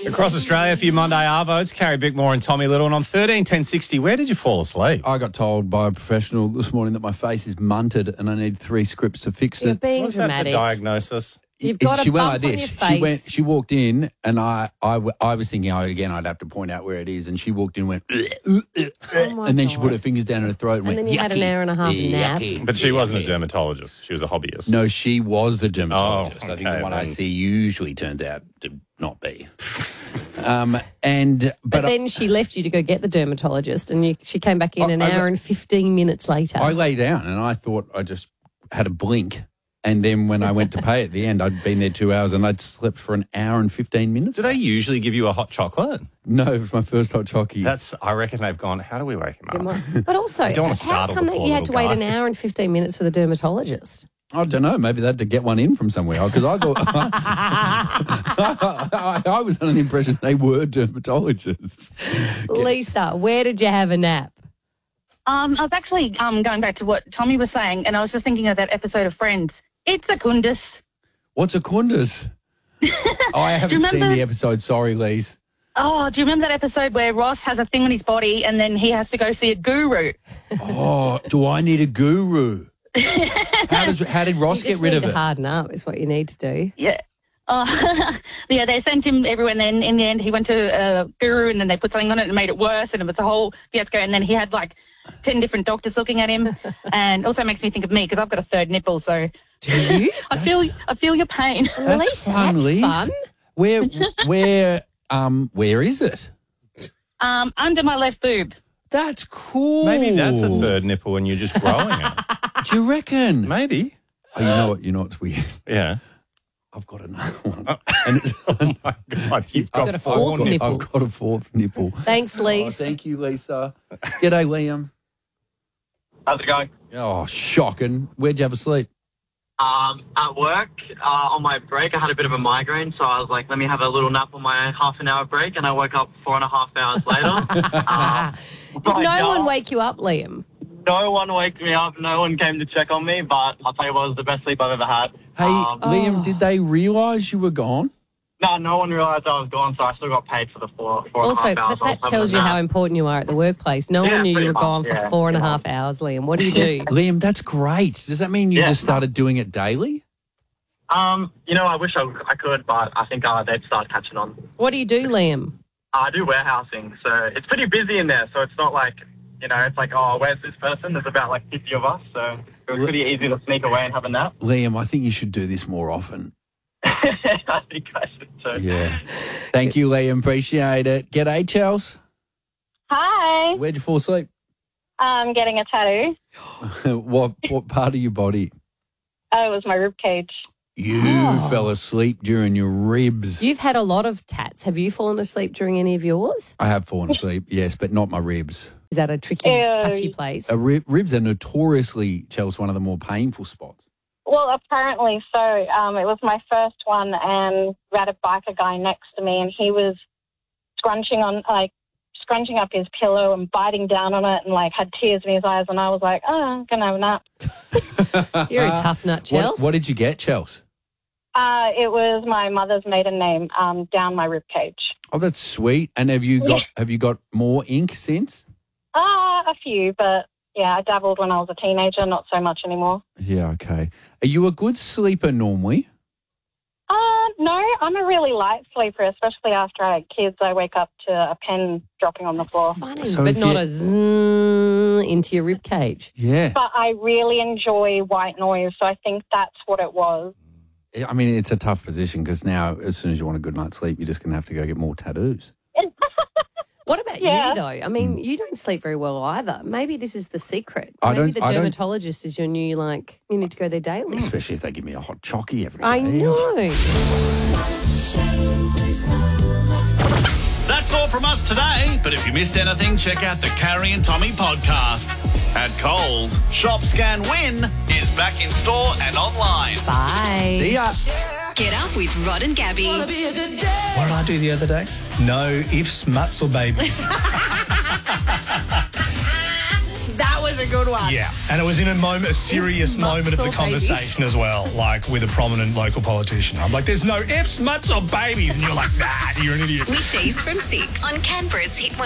Across Australia, a few Monday Arvos, Carrie Bickmore and Tommy Little. And on 13-1060, where did you fall asleep? I got told by a professional this morning that my face is munted and I need 3 scripts to fix You're it. being Was that the dramatic. diagnosis? You've got She a went bump like on this. your face. She walked in, and I was thinking, again, I'd have to point out where it is. And she walked in and went, Oh my and then she God. put her fingers down her throat and went, then you had an yucky, hour and a half nap. yucky, But she wasn't a yucky. dermatologist. She was a hobbyist. No, she was the dermatologist. Oh, I think okay, the one I then. see usually turns out to not be. But then she left you to go get the dermatologist, and she came back in an I- hour and 15 minutes later. I lay down and I thought I just had a blink. And then when I went to pay at the end, I'd been there 2 hours and I'd slept for an hour and 15 minutes. Do they usually give you a hot chocolate? No, it was my first hot chockey. I reckon they've gone, how do we wake him up? But also, don't wanna how startle come the that poor you had to little wait an guy. hour and 15 minutes for the dermatologist? I don't know. Maybe they had to get one in from somewhere because I thought I was under the impression they were dermatologists. Lisa, where did you have a nap? I was actually going back to what Tommy was saying, and I was just thinking of that episode of Friends. It's a kundus. What's a kundus? I haven't seen remember- the episode. Sorry, Lise. Oh, do you remember that episode where Ross has a thing on his body and then he has to go see a guru? Oh, do I need a guru? How did Ross You get just rid need of to it? harden up is what you need to do. Yeah. Yeah, they sent him everywhere, and then in the end he went to a guru, and then they put something on it and made it worse, and it was a whole fiasco, and then he had like 10 different doctors looking at him, and also makes me think of me because I've got a third nipple, so Do you? I feel your pain. That's Lisa, fun, that's Lise. fun. Where is it? Under my left boob. That's cool. Maybe that's a third nipple and you're just growing it. Do you reckon? Maybe. Oh, you know what? You know what's weird? Yeah. I've got another one. And it's, Oh, my God. You've got a fourth nipple. I've got a fourth nipple. Thanks, Oh, Lisa. thank you, Lisa. G'day, Liam. How's it going? Oh, shocking. Where'd you have a sleep? At work, on my break, I had a bit of a migraine, so I was like, let me have a little nap on my half an hour break, and I woke up 4.5 hours later. Did no one wake you up, Liam? No one waked me up. No one came to check on me, but I'll tell you what, it was the best sleep I've ever had. Hey, Liam, did they realise you were gone? No one realised I was gone, so I still got paid for the four and a Also, half hours. but I was that having tells a you nap. how important you are at the workplace. No Yeah, one knew you pretty were much, gone for yeah, 4.5 pretty hours, Liam. What do you do? Liam, that's great. Does that mean you Yeah, just started doing it daily? I wish I could, but I think they'd start catching on. What do you do, Liam? I do warehousing, so it's pretty busy in there, so it's not like, it's like, oh, where's this person? There's about like 50 of us, so it was pretty easy to sneak away and have a nap. Liam, I think you should do this more often. I think I should too. Yeah. Thank you, Liam. Appreciate it. G'day, Chels. Hi, Where'd you fall asleep? I'm getting a tattoo. What part of your body? Oh, it was my rib cage. You fell asleep during your ribs. You've had a lot of tats. Have you fallen asleep during any of yours? I have fallen asleep, yes, but not my ribs. Is that a tricky, touchy place? Ribs are notoriously, Chels, one of the more painful spots. Well, apparently so. It was my first one, and we had a biker guy next to me, and he was scrunching up his pillow and biting down on it, and had tears in his eyes. And I was like, "Oh, I'm gonna have a nap." You're a tough nut, Chels. What did you get, Chels? It was my mother's maiden name down my rib cage. Oh, that's sweet. And have you got more ink since? A few, but yeah, I dabbled when I was a teenager, not so much anymore. Yeah, okay. Are you a good sleeper normally? No, I'm a really light sleeper, especially after I had kids. I wake up to a pen dropping on the floor. Funny, So but if not you- a zzz into your rib cage. Yeah. But I really enjoy white noise, so I think that's what it was. I mean, it's a tough position because now as soon as you want a good night's sleep, you're just going to have to go get more tattoos. What about Yeah. you, though? I mean, you don't sleep very well either. Maybe this is the secret. I Maybe don't- the I don't- dermatologist is your new, you need to go there daily. Especially if they give me a hot chockey every day. I know. That's all from us today. But if you missed anything, check out the Carrie and Tommy podcast. At Coles, Shop, Scan, Win is back in store and online. Bye. See ya. Get up with Rod and Gabby. What did I do the other day? No ifs, muts or babies. That was was a good one. Yeah, and it was in a serious moment of the conversation as well, like with a prominent local politician. I'm like, there's no ifs, muts or babies. And you're like, nah, you're an idiot. Weekdays from 6 on Canberra's Hit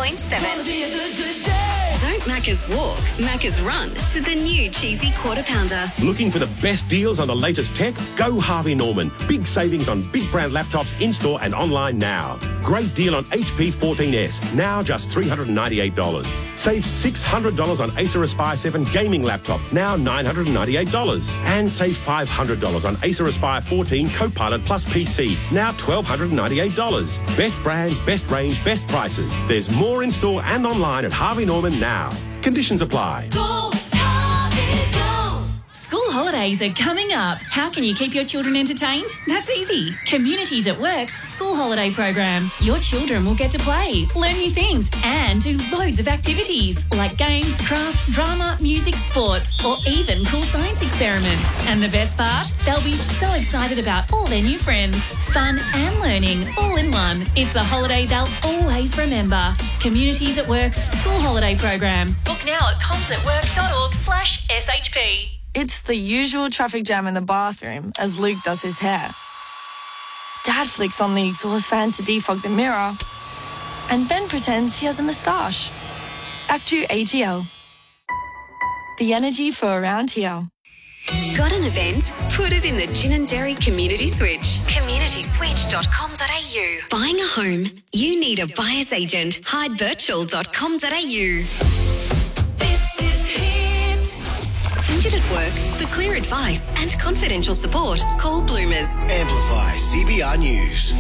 104.7. Don't Macca's walk, Macca's run to the new cheesy quarter pounder. Looking for the best deals on the latest tech? Go Harvey Norman. Big savings on big brand laptops in-store and online now. Great deal on HP 14S, now just $398. Save $600 on Acer Aspire 7 gaming laptop, now $998. And save $500 on Acer Aspire 14 Copilot Plus PC, now $1,298. Best brand, best range, best prices. There's more in-store and online at Harvey Norman now. Conditions apply. Go, Harvey, go. School holidays are coming up. How can you keep your children entertained? That's easy. Communities at Work's school holiday program. Your children will get to play, learn new things, and do loads of activities like games, crafts, drama, music, sports, or even cool science experiments. And the best part? They'll be so excited about all their new friends. Fun and learning all in one. It's the holiday they'll always remember. Communities at Work's school holiday program. Book now at comsatwork.org/SHP. It's the usual traffic jam in the bathroom as Luke does his hair. Dad flicks on the exhaust fan to defog the mirror and Ben pretends he has a moustache. Act 2 AGL. The energy for around here. Got an event? Put it in the Gin and Dairy Community Switch. communityswitch.com.au. Buying a home? You need a buyer's agent. HydeVirtual.com.au. This is Hit. Injured at work? For clear advice and confidential support, call Bloomers. Amplify CBR News.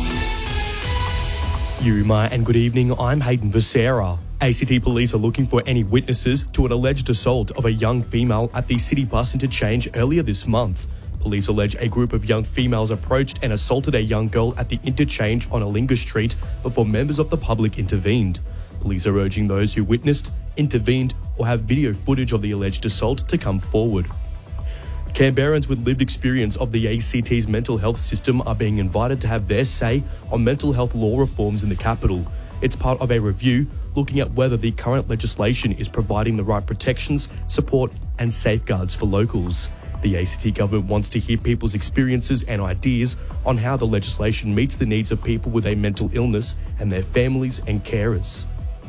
Yuma and good evening, I'm Hayden Becerra. ACT police are looking for any witnesses to an alleged assault of a young female at the city bus interchange earlier this month. Police allege a group of young females approached and assaulted a young girl at the interchange on Alinga Street before members of the public intervened. Police are urging those who witnessed, intervened, or have video footage of the alleged assault to come forward. Canberrans with lived experience of the ACT's mental health system are being invited to have their say on mental health law reforms in the capital. It's part of a review looking at whether the current legislation is providing the right protections, support and safeguards for locals. The ACT government wants to hear people's experiences and ideas on how the legislation meets the needs of people with a mental illness and their families and carers.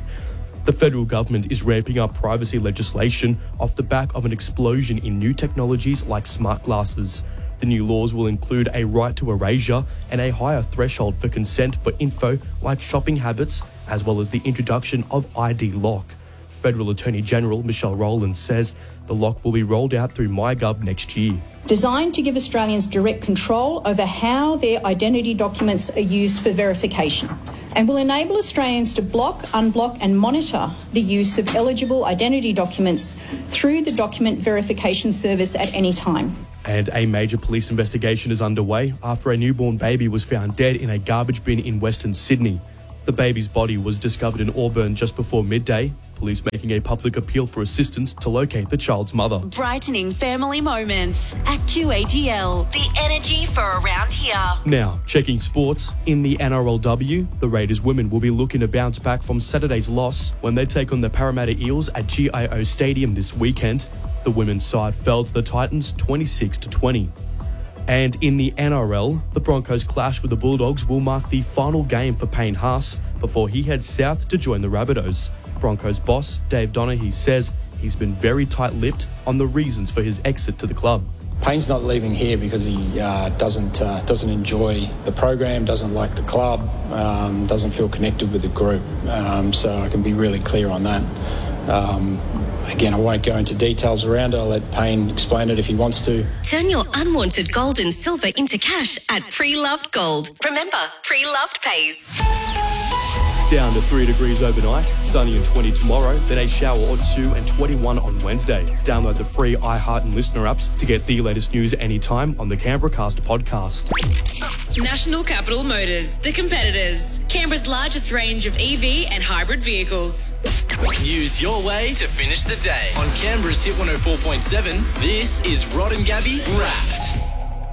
The federal government is ramping up privacy legislation off the back of an explosion in new technologies like smart glasses. The new laws will include a right to erasure and a higher threshold for consent for info like shopping habits, as well as the introduction of ID lock. Federal Attorney General Michelle Rowland says the lock will be rolled out through MyGov next year. Designed to give Australians direct control over how their identity documents are used for verification, and will enable Australians to block, unblock and monitor the use of eligible identity documents through the document verification service at any time. And a major police investigation is underway after a newborn baby was found dead in a garbage bin in Western Sydney. The baby's body was discovered in Auburn just before midday, police making a public appeal for assistance to locate the child's mother. Brightening family moments. Act 2 AGL. The energy for around here. Now, checking sports. In the NRLW, the Raiders women will be looking to bounce back from Saturday's loss when they take on the Parramatta Eels at GIO Stadium this weekend. The women's side fell to the Titans 26-20. And in the NRL, the Broncos' clash with the Bulldogs will mark the final game for Payne Haas before he heads south to join the Rabbitohs. Broncos boss Dave Donaghy says he's been very tight-lipped on the reasons for his exit to the club. Payne's not leaving here because he doesn't enjoy the program, doesn't like the club, doesn't feel connected with the group. So I can be really clear on that. Again, I won't go into details around it. I'll let Payne explain it if he wants to. Turn your unwanted gold and silver into cash at Pre-Loved Gold. Remember, Pre-Loved pays. Down to 3 degrees overnight, sunny and 20 tomorrow, then a shower or two and 21 on Wednesday. Download the free iHeart and Listener apps to get the latest news anytime on the Canberra Cast podcast. National Capital Motors, the competitors. Canberra's largest range of EV and hybrid vehicles. Use your way to finish the day. On Canberra's Hit 104.7, this is Rod and Gabby Wrapped.